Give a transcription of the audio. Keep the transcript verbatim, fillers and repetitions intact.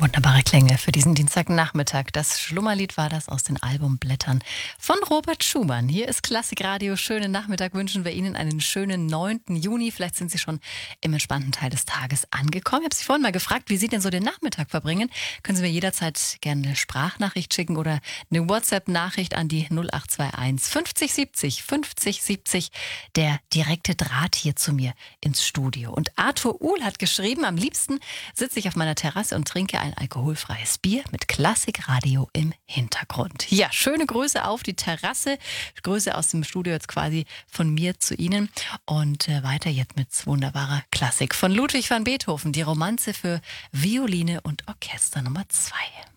Wunderbare Klänge für diesen Dienstagnachmittag. Das Schlummerlied war das aus den Albumblättern von Robert Schumann. Hier ist Klassikradio. Schönen Nachmittag wünschen wir Ihnen einen schönen neunten Juni. Vielleicht sind Sie schon im entspannten Teil des Tages angekommen. Ich habe Sie vorhin mal gefragt, wie Sie denn so den Nachmittag verbringen. Können Sie mir jederzeit gerne eine Sprachnachricht schicken oder eine WhatsApp-Nachricht an die null acht zwei eins fünfzig siebzig fünfzig siebzig. Der direkte Draht hier zu mir ins Studio. Und Arthur Uhl hat geschrieben, am liebsten sitze ich auf meiner Terrasse und trinke ein alkoholfreies Bier mit Klassikradio im Hintergrund. Ja, schöne Grüße auf die Terrasse. Grüße aus dem Studio jetzt quasi von mir zu Ihnen. Und äh, weiter jetzt mit wunderbarer Klassik von Ludwig van Beethoven. Die Romanze für Violine und Orchester Nummer zwei.